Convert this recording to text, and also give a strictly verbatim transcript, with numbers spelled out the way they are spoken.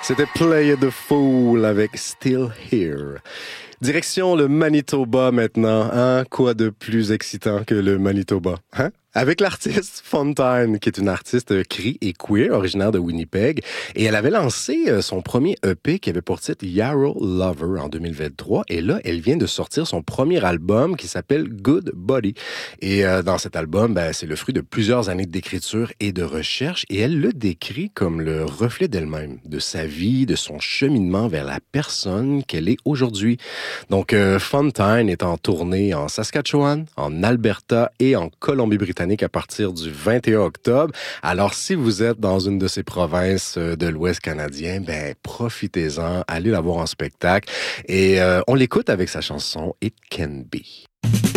C'était Play the Fool avec Still Here. Direction le Manitoba maintenant, hein? Quoi de plus excitant que le Manitoba, hein? Avec l'artiste Fontine, qui est une artiste cri et queer, originaire de Winnipeg. Et elle avait lancé son premier E P qui avait pour titre Yarrow Lover en deux mille vingt-trois. Et là, elle vient de sortir son premier album qui s'appelle Good Body. Et euh, dans cet album, ben, c'est le fruit de plusieurs années d'écriture et de recherche. Et elle le décrit comme le reflet d'elle-même, de sa vie, de son cheminement vers la personne qu'elle est aujourd'hui. Donc, euh, Fontine est en tournée en Saskatchewan, en Alberta et en Colombie-Britannique à partir du vingt et un octobre. Alors, si vous êtes dans une de ces provinces de l'Ouest canadien, ben profitez-en, allez la voir en spectacle. Et euh, on l'écoute avec sa chanson It Can Be.